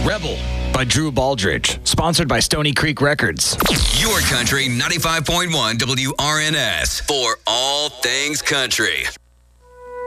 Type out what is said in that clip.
Rebel by Drew Baldridge. Sponsored by Stony Creek Records. Your Country 95.1 WRNS for all things country.